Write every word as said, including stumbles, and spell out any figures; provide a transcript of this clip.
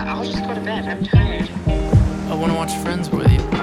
I'll just go to bed. I'm tired. I want to watch Friends with you.